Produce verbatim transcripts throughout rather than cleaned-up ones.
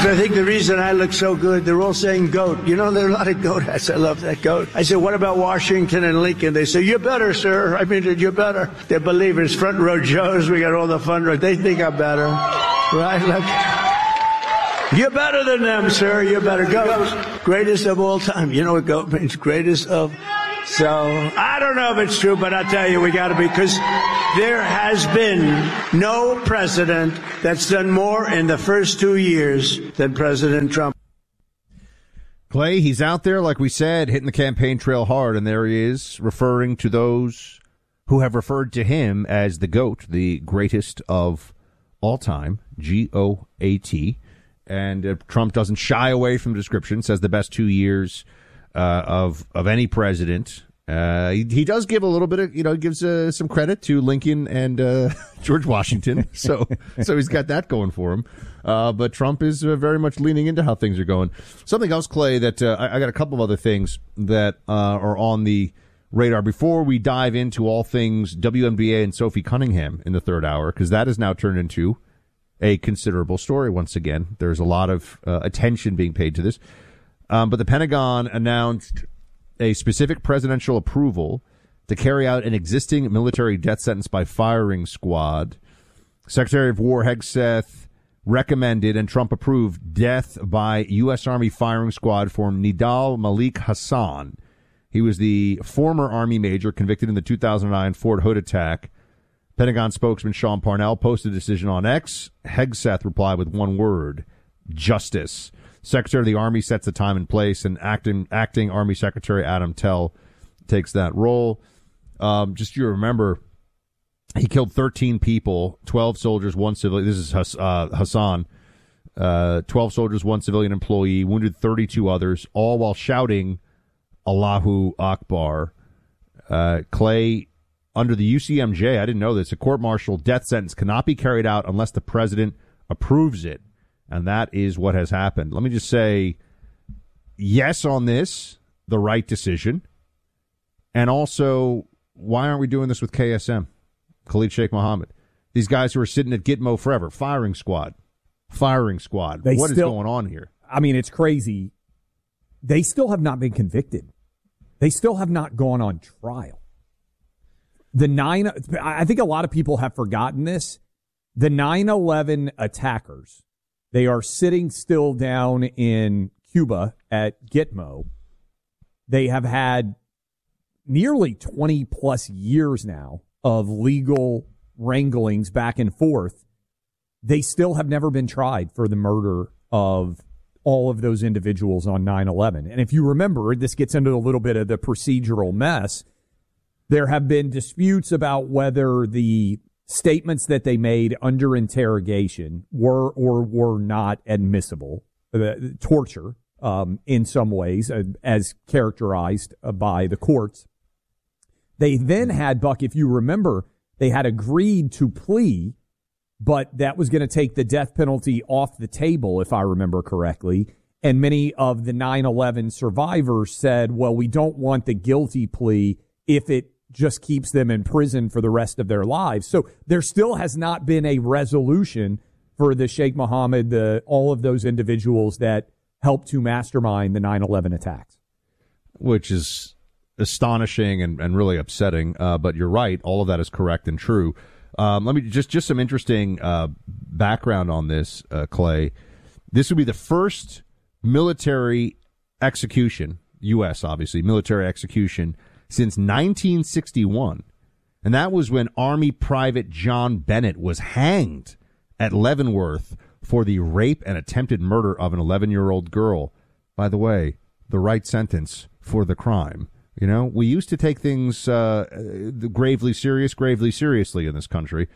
I think the reason I look so good, they're all saying goat. You know, there are a lot of goat hats. I love that goat. I said, what about Washington and Lincoln? They say, you're better, sir. I mean, you're better. They're believers. Front row Joes. We got all the fun row. They think I'm better. Right? Look. You're better than them, sir. You're better. Goat. Greatest of all time. You know what goat means? Greatest of... So, I don't know if it's true, but I'll tell you, we got to be, because there has been no president that's done more in the first two years than President Trump. Clay, he's out there, like we said, hitting the campaign trail hard, and there he is, referring to those who have referred to him as the GOAT, the greatest of all time, G O A T. And uh, Trump doesn't shy away from the description, says the best two years Uh, of of any president. Uh, he, he does give a little bit of, you know, gives uh, some credit to Lincoln and uh, George Washington. So so he's got that going for him. Uh, but Trump is uh, very much leaning into how things are going. Something else, Clay, that uh, I, I got a couple of other things that uh, are on the radar before we dive into all things W N B A and Sophie Cunningham in the third hour, because that has now turned into a considerable story once again. There's a lot of uh, attention being paid to this. Um, but the Pentagon announced a specific presidential approval to carry out an existing military death sentence by firing squad. Secretary of War Hegseth recommended and Trump approved death by U S. Army firing squad for Nidal Malik Hassan. He was the former Army major convicted in the two thousand nine Fort Hood attack. Pentagon spokesman Sean Parnell posted a decision on X. Hegseth replied with one word: justice. Secretary of the Army sets the time and place, and acting acting Army Secretary Adam Tell takes that role. Um, just you remember, he killed thirteen people, twelve soldiers, one civilian. This is uh, Hassan. Uh, twelve soldiers, one civilian employee, wounded thirty-two others, all while shouting Allahu Akbar. Uh, Clay, under the U C M J, I didn't know this, a court-martial death sentence cannot be carried out unless the president approves it. And that is what has happened. Let me just say, yes on this, the right decision. And also, why aren't we doing this with K S M, Khalid Sheikh Mohammed? These guys who are sitting at Gitmo forever, firing squad, firing squad. They what still, is going on here? I mean, it's crazy. They still have not been convicted. They still have not gone on trial. The nine, I think a lot of people have forgotten this. The nine eleven attackers, they are sitting still down in Cuba at Gitmo. They have had nearly twenty plus years now of legal wranglings back and forth. They still have never been tried for the murder of all of those individuals on nine eleven. And if you remember, this gets into a little bit of the procedural mess. There have been disputes about whether the statements that they made under interrogation were or were not admissible, uh, torture um, in some ways, uh, as characterized uh, by the courts. They then had, Buck, if you remember, they had agreed to plea, but that was going to take the death penalty off the table, if I remember correctly. And many of the nine eleven survivors said, well, we don't want the guilty plea if it just keeps them in prison for the rest of their lives. So there still has not been a resolution for the Sheikh Mohammed, the, all of those individuals that helped to mastermind the nine eleven attacks. Which is astonishing and, and really upsetting. Uh, but you're right. All of that is correct and true. Um, let me just, just some interesting uh, background on this, uh, Clay. This would be the first military execution, U S obviously, military execution, since nineteen sixty-one. And that was when Army Private John Bennett was hanged at Leavenworth for the rape and attempted murder of an eleven-year-old girl. By the way, the right sentence for the crime. You know, we used to take things uh, gravely serious, gravely seriously in this country.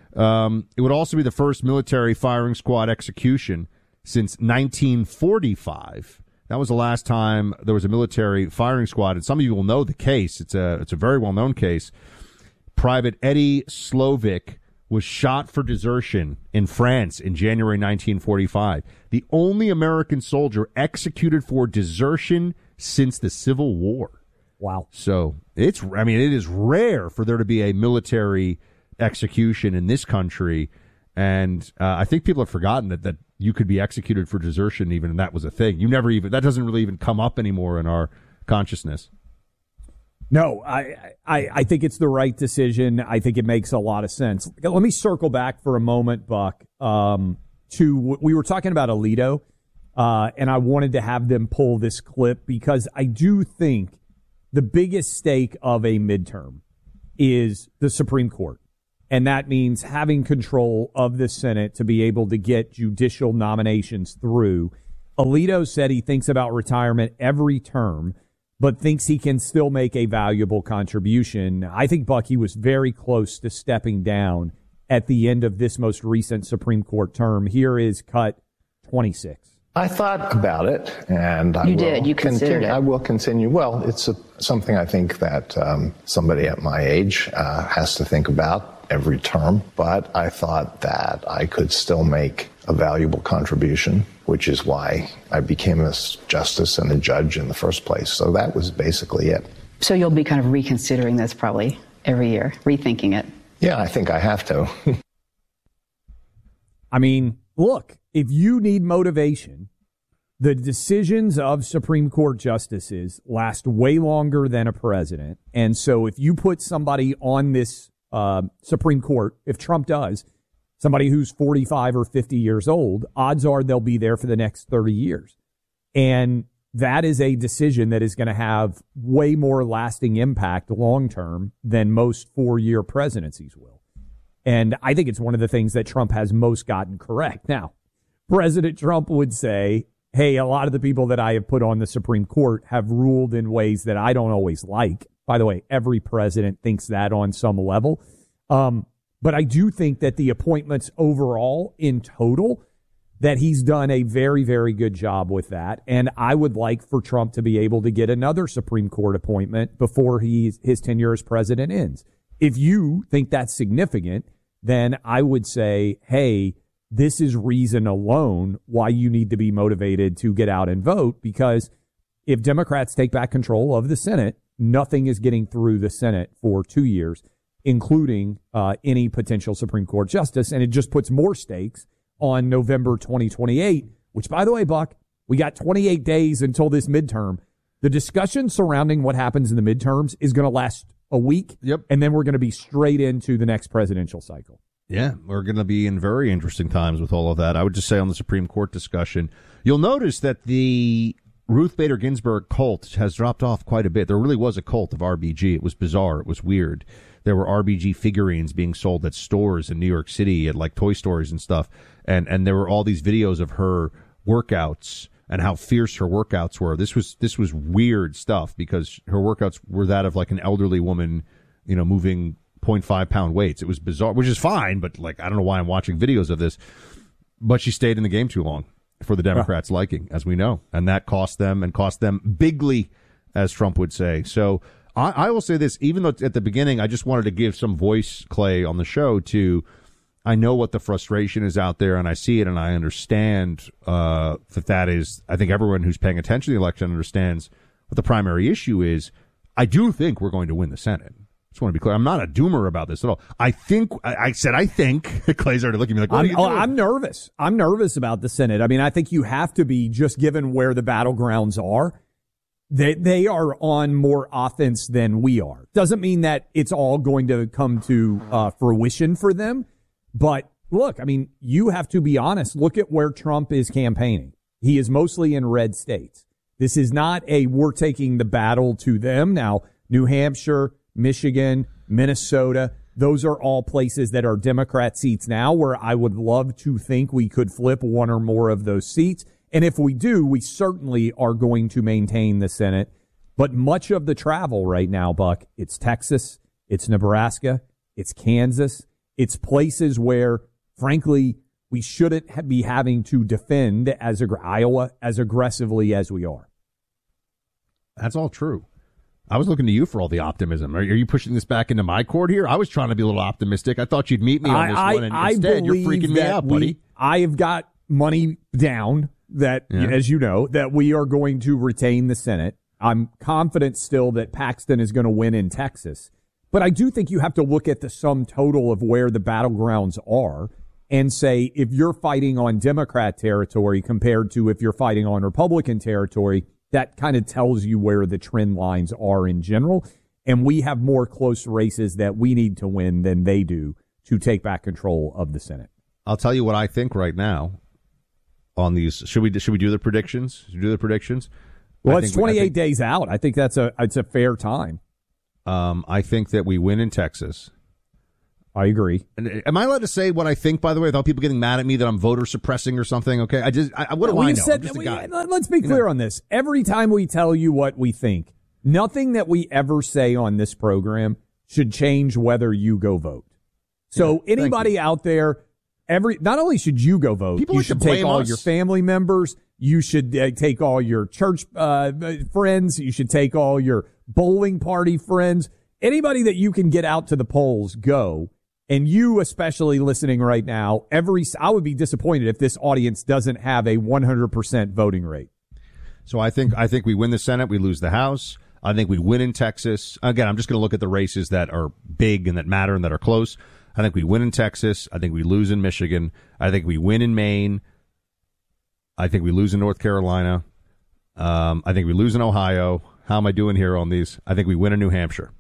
Um, it would also be the first military firing squad execution since nineteen forty-five. That was the last time there was a military firing squad, and some of you will know the case. It's a it's a very well-known case. Private Eddie Slovic was shot for desertion in France in January nineteen forty-five. The only American soldier executed for desertion since the Civil War. Wow. So it's, I mean, it is rare for there to be a military execution in this country. And uh, I think people have forgotten that, that you could be executed for desertion even, and that was a thing. You never even, that doesn't really even come up anymore in our consciousness. No, I, I I think it's the right decision. I think it makes a lot of sense. Let me circle back for a moment, Buck, um, to, we were talking about Alito, uh, and I wanted to have them pull this clip because I do think the biggest stake of a midterm is the Supreme Court. And that means having control of the Senate to be able to get judicial nominations through. Alito said he thinks about retirement every term, but thinks he can still make a valuable contribution. I think, Buck, he was very close to stepping down at the end of this most recent Supreme Court term. Here is cut twenty-six. I thought about it, and I you will did. You considered continue. it. I will continue. Well, it's a, something I think that um, somebody at my age uh, has to think about every term. But I thought that I could still make a valuable contribution, which is why I became a justice and a judge in the first place. So that was basically it. So you'll be kind of reconsidering this probably every year, rethinking it. Yeah, I think I have to. I mean, look, if you need motivation, the decisions of Supreme Court justices last way longer than a president. And so if you put somebody on this uh, Supreme Court, if Trump does, somebody who's forty-five or fifty years old, odds are they'll be there for the next thirty years. And that is a decision that is going to have way more lasting impact long term than most four-year presidencies will. And I think it's one of the things that Trump has most gotten correct. Now, President Trump would say, hey, a lot of the people that I have put on the Supreme Court have ruled in ways that I don't always like. By the way, every president thinks that on some level. Um, but I do think that the appointments overall in total, that he's done a very, very good job with that. And I would like for Trump to be able to get another Supreme Court appointment before he's, his tenure as president ends. If you think that's significant, then I would say, hey, this is reason alone why you need to be motivated to get out and vote, because if Democrats take back control of the Senate, nothing is getting through the Senate for two years, including uh, any potential Supreme Court justice. And it just puts more stakes on November twenty twenty-eight, which, by the way, Buck, we got twenty-eight days until this midterm. The discussion surrounding what happens in the midterms is going to last a week. Yep. And then we're going to be straight into the next presidential cycle. Yeah, we're going to be in very interesting times with all of that. I would just say on the Supreme Court discussion, you'll notice that the Ruth Bader Ginsburg cult has dropped off quite a bit. There really was a cult of R B G. It was bizarre. It was weird. There were R B G figurines being sold at stores in New York City at like toy stores and stuff. And, and there were all these videos of her workouts and how fierce her workouts were. This was, this was weird stuff because her workouts were that of like an elderly woman, you know, moving zero point five pound weights. It was bizarre, which is fine, but like, I don't know why I'm watching videos of this, but she stayed in the game too long for the Democrats' liking, as we know. And that cost them and cost them bigly, as Trump would say. So I, I will say this, even though at the beginning, I just wanted to give some voice, Clay, on the show to, I know what the frustration is out there and I see it and I understand, uh, that that is, I think everyone who's paying attention to the election understands what the primary issue is. I do think we're going to win the Senate. Just want to be clear. I'm not a doomer about this at all. I think, I, I said I think. Clay's already looking at me like, what I'm, are you doing? oh, I'm nervous. I'm nervous about the Senate. I mean, I think you have to be, just given where the battlegrounds are. They, they are on more offense than we are. Doesn't mean that it's all going to come to uh, fruition for them. But look, I mean, you have to be honest. Look at where Trump is campaigning. He is mostly in red states. This is not a we're taking the battle to them. Now, New Hampshire, Michigan, Minnesota, those are all places that are Democrat seats now where I would love to think we could flip one or more of those seats. And if we do, we certainly are going to maintain the Senate. But much of the travel right now, Buck, it's Texas, it's Nebraska, it's Kansas, it's places where, frankly, we shouldn't be having to defend as ag- Iowa as aggressively as we are. That's all true. I was looking to you for all the optimism. Are, are you pushing this back into my court here? I was trying to be a little optimistic. I thought you'd meet me on this I, one, and I, instead I you're freaking me out, buddy. We, I have got money down that, Yeah. as you know, that we are going to retain the Senate. I'm confident still that Paxton is going to win in Texas. But I do think you have to look at the sum total of where the battlegrounds are. and say, if you're fighting on Democrat territory compared to if you're fighting on Republican territory, that kind of tells you where the trend lines are in general. And we have more close races that we need to win than they do to take back control of the Senate. I'll tell you what I think right now on these. Should we should we do the predictions? Should we do the predictions? Well, I it's think we- I twenty-eight think- days out. I think that's a it's a fair time. Um, I think that we win in Texas. I agree. And am I allowed to say what I think, by the way, without people getting mad at me that I'm voter suppressing or something? Okay, I just, I, what do I We've know? said I'm just a we- guy. Let's be clear on this. Every time we tell you what we think, nothing that we ever say on this program should change whether you go vote. So Yeah, anybody out there, every not only should you go vote, People you like to should take blame all us. your family members. You should uh, take all your church uh, friends. You should take all your bowling party friends. Anybody that you can get out to the polls, go. And you, especially listening right now, every I would be disappointed if this audience doesn't have a one hundred percent voting rate. So I think I think we win the Senate, we lose the House. I think we win in Texas. Again, I'm just going to look at the races that are big and that matter and that are close. I think we win in Texas. I think we lose in Michigan. I think we win in Maine. I think we lose in North Carolina. Um, I think we lose in Ohio. How am I doing here on these? I think we win in New Hampshire.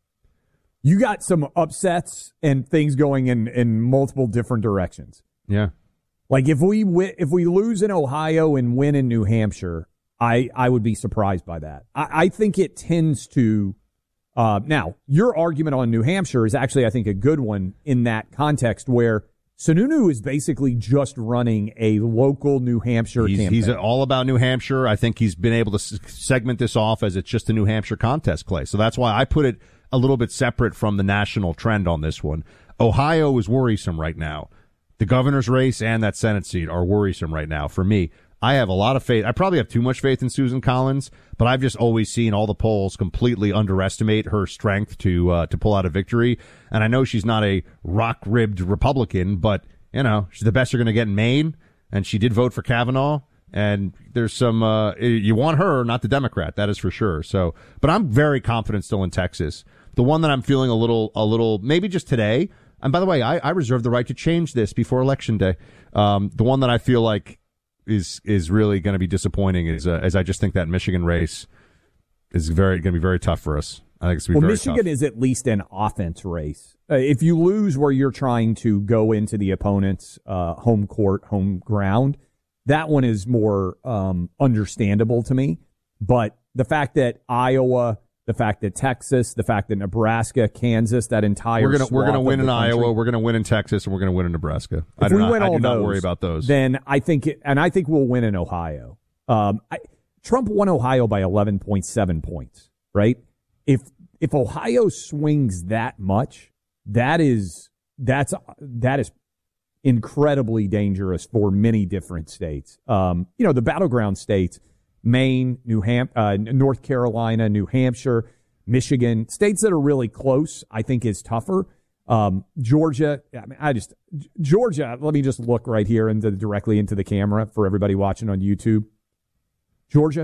You got some upsets and things going in, in multiple different directions. Yeah. Like if we wi- if we lose in Ohio and win in New Hampshire, I, I would be surprised by that. I, I think it tends to uh, now your argument on New Hampshire is actually I think a good one in that context where Sununu is basically just running a local New Hampshire He's, campaign. he's all about New Hampshire. I think he's been able to s- segment this off as it's just a New Hampshire contest, Clay. So that's why I put it a little bit separate from the national trend on this one. Ohio is worrisome right now. The governor's race and that Senate seat are worrisome right now for me. I have a lot of faith. I probably have too much faith in Susan Collins, but I've just always seen all the polls completely underestimate her strength to uh, to pull out a victory. And I know she's not a rock-ribbed Republican, but, you know, she's the best you're going to get in Maine, and she did vote for Kavanaugh. And there's some, uh, you want her, not the Democrat, that is for sure. So, but I'm very confident still in Texas. The one that I'm feeling a little, a little, maybe just today. And by the way, I, I reserve the right to change this before Election Day. Um, the one that I feel like is, is really going to be disappointing is, uh, as I just think that Michigan race is very, going to be very tough for us. I think it's going to be well, very Michigan tough. is at least an offense race. Uh, if you lose where you're trying to go into the opponent's uh, home court, home ground, that one is more um, understandable to me. But the fact that Iowa, the fact that Texas, the fact that Nebraska, Kansas, that entire We're gonna we're swath gonna of win the in country, Iowa. We're gonna win in Texas, and we're gonna win in Nebraska. I If do we not, win I all do not those, worry about those. then I think, it, and I think we'll win in Ohio. Um, I, Trump won Ohio by eleven point seven points, right? If if Ohio swings that much, that is that's that is incredibly dangerous for many different states. Um, you know, the battleground states, Maine, New Ham- uh, North Carolina, New Hampshire, Michigan, states that are really close, I think is tougher. Um, Georgia, I mean, I just, Georgia, let me just look right here into directly into the camera for everybody watching on YouTube. Georgia,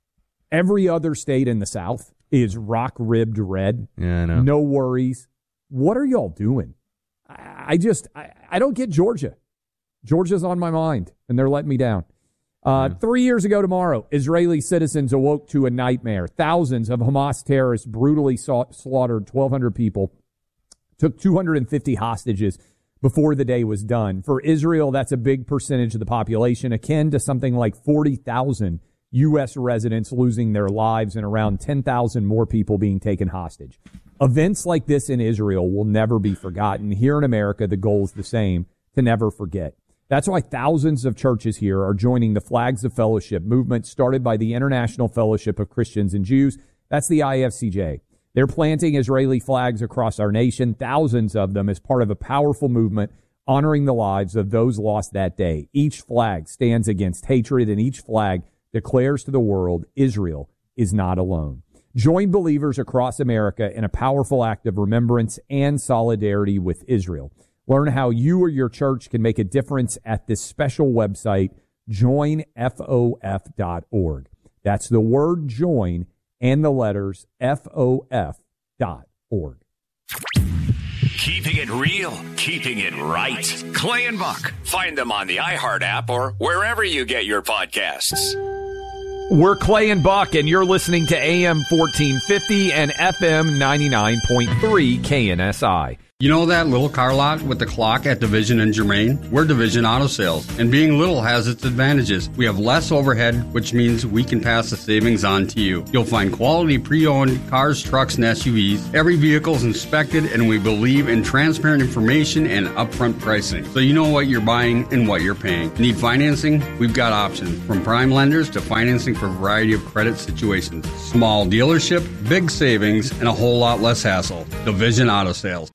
every other state in the South is rock ribbed red. Yeah, I know. No worries. What are y'all doing? I, I just, I, I don't get Georgia. Georgia's on my mind, and they're letting me down. Uh, Yeah. Three years ago tomorrow, Israeli citizens awoke to a nightmare. Thousands of Hamas terrorists brutally saw, slaughtered twelve hundred people, took two hundred fifty hostages before the day was done. For Israel, that's a big percentage of the population, akin to something like forty thousand U S residents losing their lives and around ten thousand more people being taken hostage. Events like this in Israel will never be forgotten. Here in America, the goal is the same, to never forget. That's why thousands of churches here are joining the Flags of Fellowship movement started by the International Fellowship of Christians and Jews. That's the I F C J. They're planting Israeli flags across our nation, thousands of them, as part of a powerful movement honoring the lives of those lost that day. Each flag stands against hatred, and each flag declares to the world Israel is not alone. Join believers across America in a powerful act of remembrance and solidarity with Israel. Learn how you or your church can make a difference at this special website, join F O F dot org. That's the word join and the letters F O F dot org. Keeping it real, keeping it right. Clay and Buck. Find them on the iHeart app or wherever you get your podcasts. We're Clay and Buck, and you're listening to A M fourteen fifty and F M ninety-nine point three K N S I. You know that little car lot with the clock at Division and Germain? We're Division Auto Sales, and being little has its advantages. We have less overhead, which means we can pass the savings on to you. You'll find quality pre-owned cars, trucks, and S U Vs. Every vehicle is inspected, and we believe in transparent information and upfront pricing, so you know what you're buying and what you're paying. Need financing? We've got options, from prime lenders to financing for a variety of credit situations. Small dealership, big savings, and a whole lot less hassle. Division Auto Sales.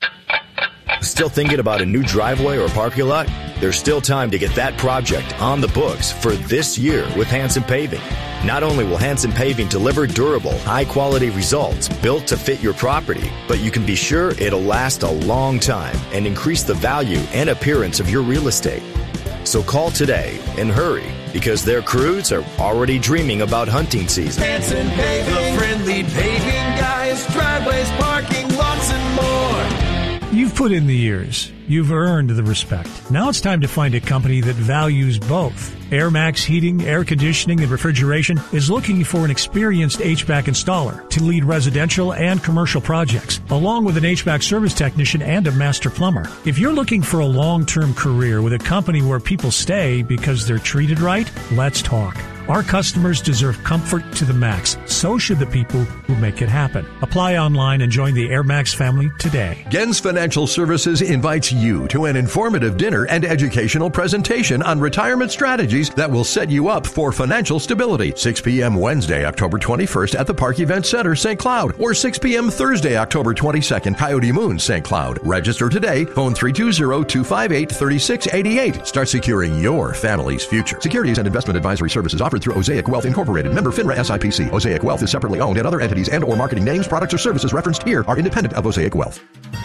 Still thinking about a new driveway or parking lot? There's still time to get that project on the books for this year with Hanson Paving. Not only will Hanson Paving deliver durable, high-quality results built to fit your property, but you can be sure it'll last a long time and increase the value and appearance of your real estate. So call today and hurry, because their crews are already dreaming about hunting season. Hanson Paving, the friendly paving guys, driveways, parking lots, and more. You've put in the years. You've earned the respect. Now it's time to find a company that values both. AirMax Heating, Air Conditioning, and Refrigeration is looking for an experienced H V A C installer to lead residential and commercial projects, along with an H V A C service technician and a master plumber. If you're looking for a long-term career with a company where people stay because they're treated right, let's talk. Our customers deserve comfort to the max. So should the people who make it happen. Apply online and join the AirMax family today. Gens Financial Services invites you to an informative dinner and educational presentation on retirement strategies that will set you up for financial stability. six p.m. Wednesday, October twenty-first at the Park Event Center, Saint Cloud, or six p.m. Thursday, October twenty-second, Coyote Moon, Saint Cloud. Register today. Phone three two zero, two five eight, three six eight eight. Start securing your family's future. Securities and investment advisory services offered through Osaic Wealth Incorporated. Member FINRA S I P C. Osaic Wealth is separately owned, and other entities and or marketing names, products, or services referenced here are independent of Osaic Wealth.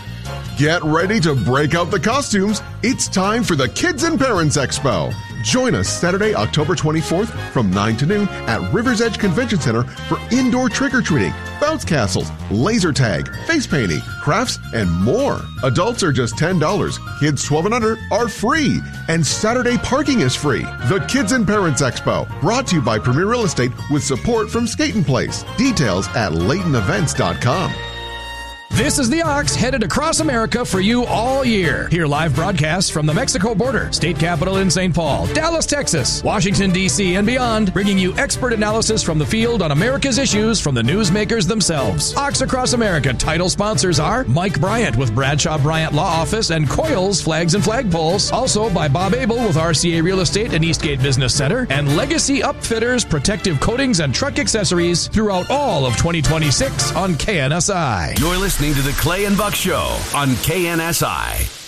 Get ready to break out the costumes. It's time for the Kids and Parents Expo. Join us Saturday, October twenty-fourth from nine to noon at River's Edge Convention Center for indoor trick-or-treating, bounce castles, laser tag, face painting, crafts, and more. Adults are just ten dollars. Kids twelve and under are free. And Saturday parking is free. The Kids and Parents Expo, brought to you by Premier Real Estate with support from Skaten Place. Details at Layton Events dot com. This is the Ox, headed across America for you all year. Hear live broadcasts from the Mexico border, state capital in Saint Paul, Dallas, Texas, Washington, D C, and beyond, bringing you expert analysis from the field on America's issues from the newsmakers themselves. Ox Across America title sponsors are Mike Bryant with Bradshaw Bryant Law Office and Coils Flags and Flagpoles. Also by Bob Abel with R C A Real Estate and Eastgate Business Center, and Legacy Upfitters, protective coatings, and truck accessories throughout all of twenty twenty-six on K N S I. You're listening to the Clay and Buck Show on K N S I.